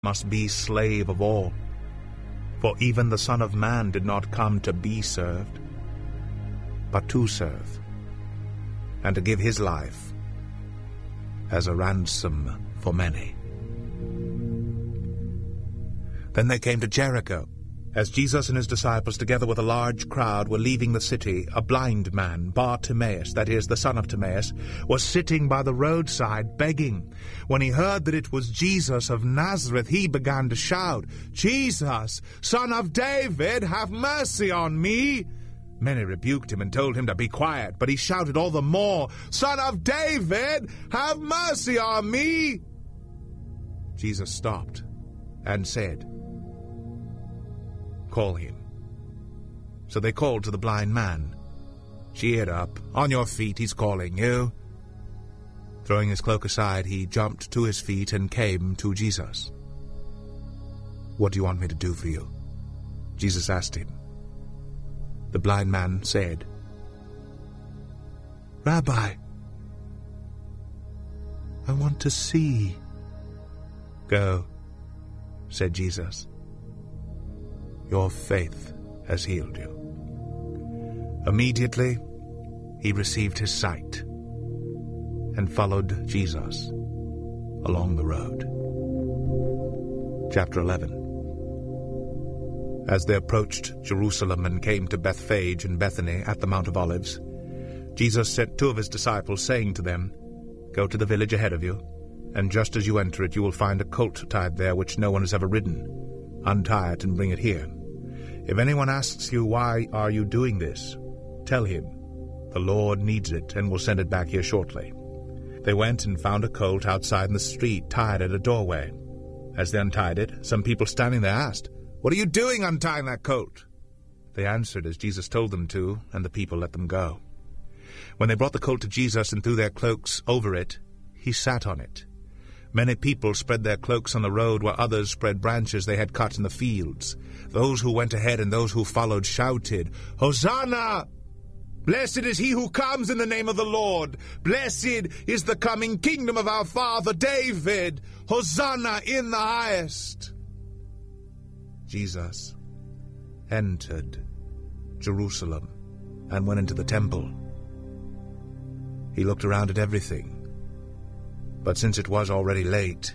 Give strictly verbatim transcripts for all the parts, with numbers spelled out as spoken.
must be slave of all. For even the Son of Man did not come to be served, but to serve, and to give his life as a ransom for many. Then they came to Jericho. As Jesus and his disciples, together with a large crowd, were leaving the city, a blind man, Bartimaeus, that is, the son of Timaeus, was sitting by the roadside begging. When he heard that it was Jesus of Nazareth, he began to shout, "Jesus, Son of David, have mercy on me!" Many rebuked him and told him to be quiet, but he shouted all the more, "Son of David, have mercy on me!" Jesus stopped and said, "Call him." So they called to the blind man, "Cheer up, on your feet, he's calling you." Throwing his cloak aside, he jumped to his feet and came to Jesus. "What do you want me to do for you?" Jesus asked him. The blind man said, "Rabbi, I want to see." "Go," said Jesus. "Your faith has healed you." Immediately, he received his sight and followed Jesus along the road. Chapter eleven. As they approached Jerusalem and came to Bethphage and Bethany at the Mount of Olives, Jesus sent two of his disciples, saying to them, "Go to the village ahead of you, and just as you enter it you will find a colt tied there which no one has ever ridden. Untie it and bring it here. If anyone asks you, 'Why are you doing this?' tell him, 'The Lord needs it and will send it back here shortly.'" They went and found a colt outside in the street, tied at a doorway. As they untied it, some people standing there asked, "What are you doing untying that colt?" They answered as Jesus told them to, and the people let them go. When they brought the colt to Jesus and threw their cloaks over it, he sat on it. Many people spread their cloaks on the road, while others spread branches they had cut in the fields. Those who went ahead and those who followed shouted, "Hosanna! Blessed is he who comes in the name of the Lord! Blessed is the coming kingdom of our father David! Hosanna in the highest!" Jesus entered Jerusalem and went into the temple. He looked around at everything, but since it was already late,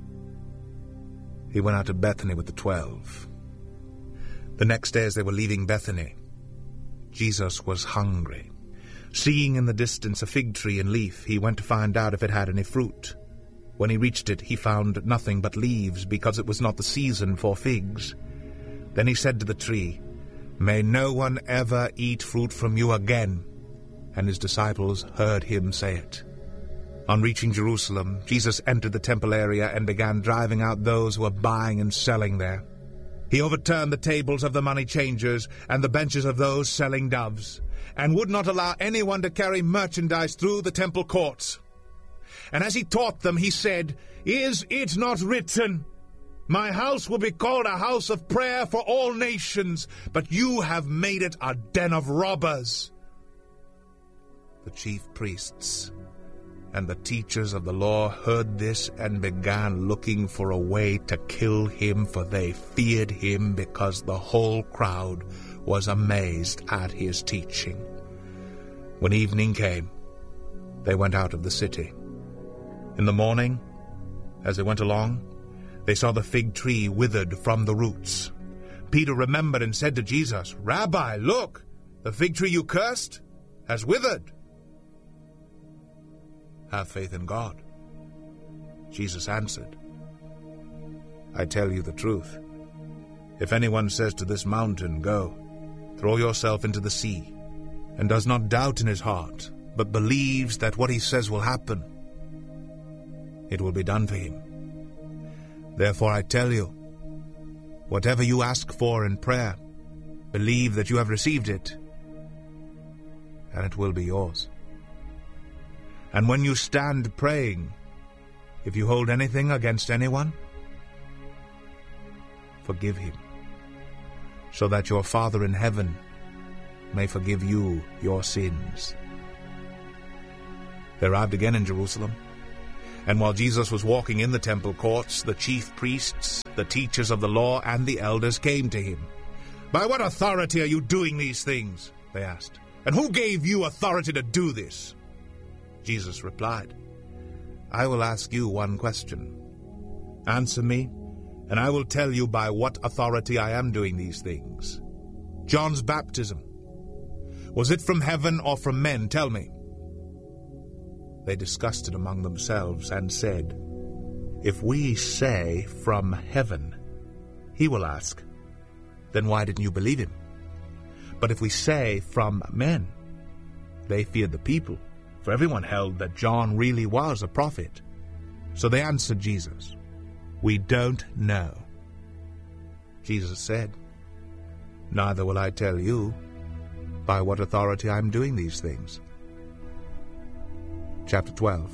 he went out to Bethany with the twelve. The next day, as they were leaving Bethany, Jesus was hungry. Seeing in the distance a fig tree in leaf, he went to find out if it had any fruit. When he reached it, he found nothing but leaves, because it was not the season for figs. Then he said to the tree, "May no one ever eat fruit from you again." And his disciples heard him say it. On reaching Jerusalem, Jesus entered the temple area and began driving out those who were buying and selling there. He overturned the tables of the money changers and the benches of those selling doves, and would not allow anyone to carry merchandise through the temple courts. And as he taught them, he said, "Is it not written, 'My house will be called a house of prayer for all nations,' but you have made it a den of robbers?" The chief priests and the teachers of the law heard this and began looking for a way to kill him, for they feared him because the whole crowd was amazed at his teaching. When evening came, they went out of the city. In the morning, as they went along, they saw the fig tree withered from the roots. Peter remembered and said to Jesus, "Rabbi, look, the fig tree you cursed has withered." "Have faith in God," Jesus answered. "I tell you the truth. If anyone says to this mountain, 'Go, throw yourself into the sea,' and does not doubt in his heart, but believes that what he says will happen, it will be done for him. Therefore I tell you, whatever you ask for in prayer, believe that you have received it, and it will be yours. And when you stand praying, if you hold anything against anyone, forgive him, so that your Father in heaven may forgive you your sins." They arrived again in Jerusalem, And while Jesus was walking in the temple courts, the chief priests, the teachers of the law, and the elders came to him. "By what authority are you doing these things?" they asked. "And who gave you authority to do this?" Jesus replied, "I will ask you one question. Answer me, and I will tell you by what authority I am doing these things. John's baptism, was it from heaven or from men? Tell me." They discussed it among themselves and said, "If we say from heaven," he will ask, "then why didn't you believe him? But if we say from men," they feared the people, for everyone held that John really was a prophet. So they answered Jesus, "We don't know." Jesus said, "Neither will I tell you by what authority I am doing these things." Chapter twelve.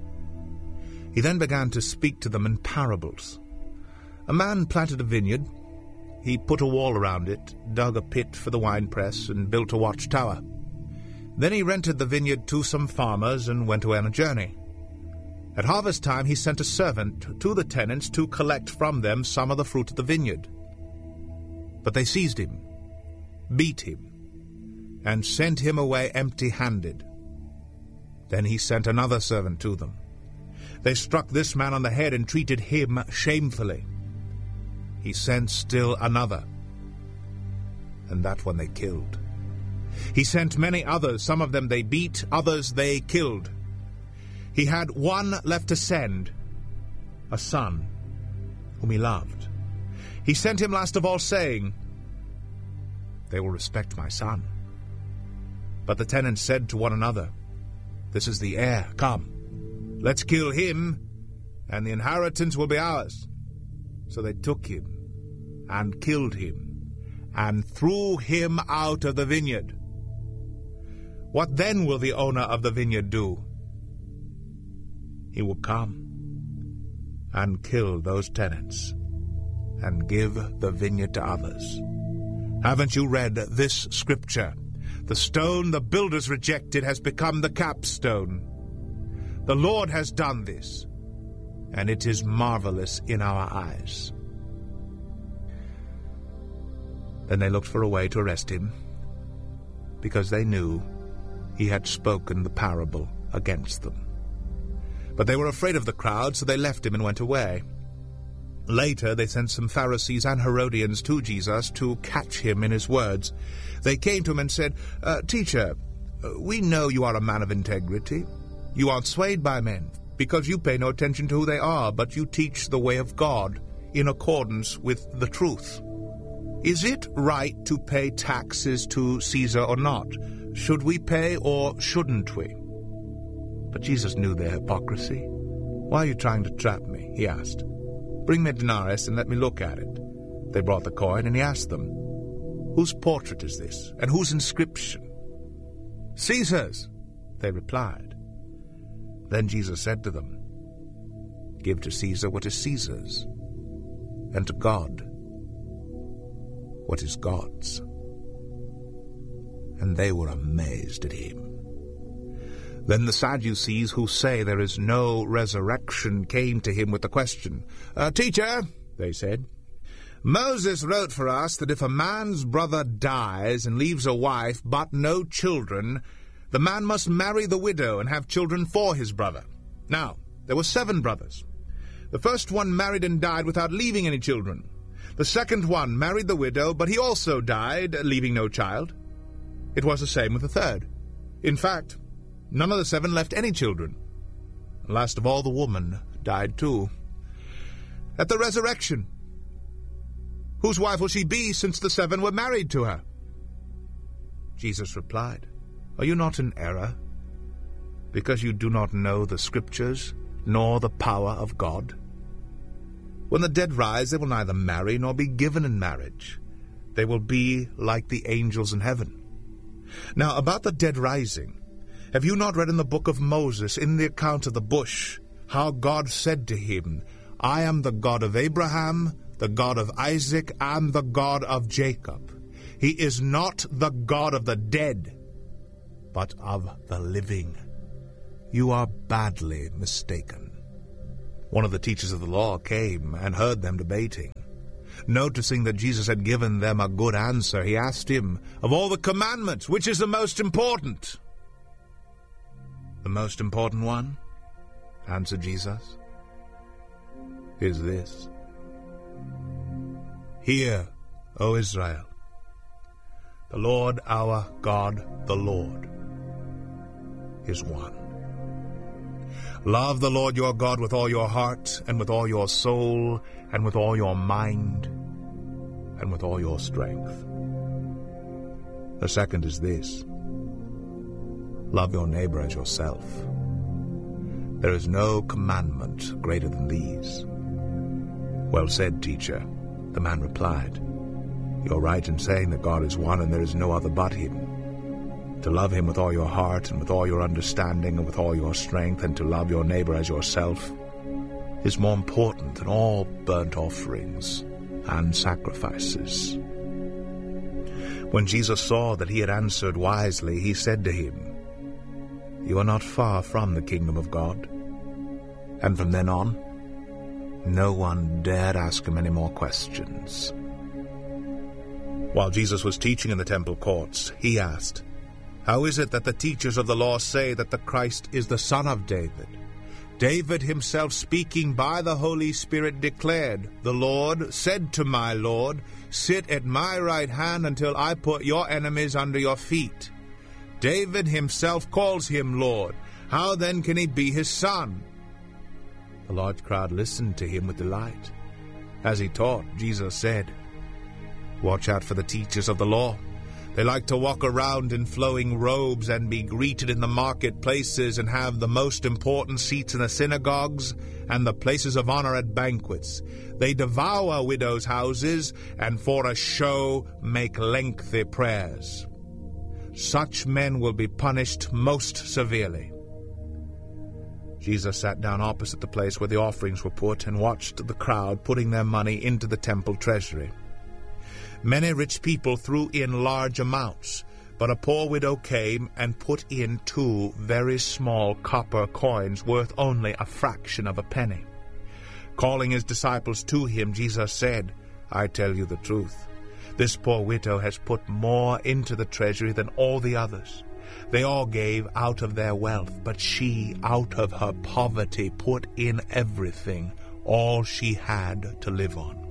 He then began to speak to them in parables. A man planted a vineyard. He put a wall around it, dug a pit for the winepress, and built a watchtower. Then he rented the vineyard to some farmers and went away on a journey. At harvest time he sent a servant to the tenants to collect from them some of the fruit of the vineyard. But they seized him, beat him, and sent him away empty-handed. Then he sent another servant to them. They struck this man on the head and treated him shamefully. He sent still another, and that one they killed. He sent many others. Some of them they beat, others they killed. He had one left to send, a son whom he loved. He sent him last of all, saying, "They will respect my son." But the tenants said to one another, "This is the heir. Come, let's kill him, and the inheritance will be ours." So they took him and killed him and threw him out of the vineyard. What then will the owner of the vineyard do? He will come and kill those tenants and give the vineyard to others. Haven't you read this scripture? The stone the builders rejected has become the capstone. The Lord has done this, and it is marvelous in our eyes. Then they looked for a way to arrest him, because they knew he had spoken the parable against them. But they were afraid of the crowd, so they left him and went away. Later they sent some Pharisees and Herodians to Jesus to catch him in his words. They came to him and said, uh, "Teacher, we know you are a man of integrity. You aren't swayed by men, because you pay no attention to who they are, but you teach the way of God in accordance with the truth. Is it right to pay taxes to Caesar or not? Should we pay or shouldn't we?" But Jesus knew their hypocrisy. "Why are you trying to trap me?" he asked. "Bring me a denarius and let me look at it." They brought the coin, and he asked them, "Whose portrait is this, and whose inscription?" "Caesar's," they replied. Then Jesus said to them, "Give to Caesar what is Caesar's, and to God what is God's." And they were amazed at him. Then the Sadducees, who say there is no resurrection, came to him with the question. Uh, "Teacher," they said, "Moses wrote for us that if a man's brother dies and leaves a wife but no children, the man must marry the widow and have children for his brother. Now, there were seven brothers. The first one married and died without leaving any children. The second one married the widow, but he also died, leaving no child. It was the same with the third. In fact, none of the seven left any children. And last of all, the woman died too. At the resurrection, whose wife will she be, since the seven were married to her?" Jesus replied, "Are you not in error, because you do not know the Scriptures, nor the power of God? When the dead rise, they will neither marry nor be given in marriage. They will be like the angels in heaven. Now, about the dead rising, have you not read in the book of Moses, in the account of the bush, how God said to him, 'I am the God of Abraham, the God of Isaac, and the God of Jacob'? He is not the God of the dead, but of the living. You are badly mistaken." One of the teachers of the law came and heard them debating. Noticing that Jesus had given them a good answer, he asked him, "Of all the commandments, which is the most important?" "The most important one," answered Jesus, "is this. Hear, O Israel, the Lord our God, the Lord, is one. Love the Lord your God with all your heart, and with all your soul, and with all your mind, and with all your strength. The second is this. Love your neighbor as yourself. There is no commandment greater than these." "Well said, teacher," the man replied. "You're right in saying that God is one and there is no other but him. To love him with all your heart and with all your understanding and with all your strength, and to love your neighbor as yourself, is more important than all burnt offerings and sacrifices." When Jesus saw that he had answered wisely, he said to him, "You are not far from the kingdom of God." And from then on, no one dared ask him any more questions. While Jesus was teaching in the temple courts, he asked, "How is it that the teachers of the law say that the Christ is the son of David? David himself, speaking by the Holy Spirit, declared, 'The Lord said to my Lord, sit at my right hand until I put your enemies under your feet.' David himself calls him Lord. How then can he be his son?" The large crowd listened to him with delight. As he taught, Jesus said, "Watch out for the teachers of the law. They like to walk around in flowing robes and be greeted in the marketplaces and have the most important seats in the synagogues and the places of honor at banquets. They devour widows' houses and for a show make lengthy prayers. Such men will be punished most severely." Jesus sat down opposite the place where the offerings were put and watched the crowd putting their money into the temple treasury. Many rich people threw in large amounts, but a poor widow came and put in two very small copper coins worth only a fraction of a penny. Calling his disciples to him, Jesus said, "I tell you the truth. This poor widow has put more into the treasury than all the others. They all gave out of their wealth, but she, out of her poverty, put in everything, all she had to live on.